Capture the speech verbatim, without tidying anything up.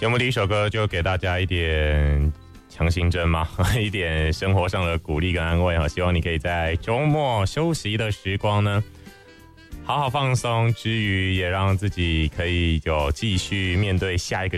节目第一首歌就给大家一点强心针嘛，一点生活上的鼓励跟安慰哈。希望你可以在周末休息的时光呢，好好放松之余，也让自己可以有继续面对下一个